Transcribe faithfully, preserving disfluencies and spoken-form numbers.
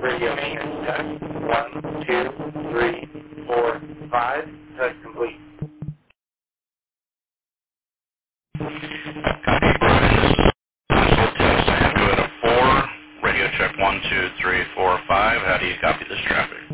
Radio maintenance test. One, two, three, four, five. Test complete. Copy, Brian. This is Oslo test. I have you at a four. Radio check one, two, three, four, five. How do you copy this traffic?